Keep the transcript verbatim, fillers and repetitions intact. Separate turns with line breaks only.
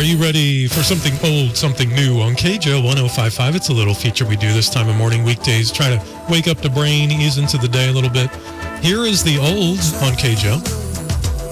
Are you ready for something old, something new on K J O one oh five point five? It's a little feature we do this time of morning, weekdays, try to wake up the brain, ease into the day a little bit. Here is the olds on K J O.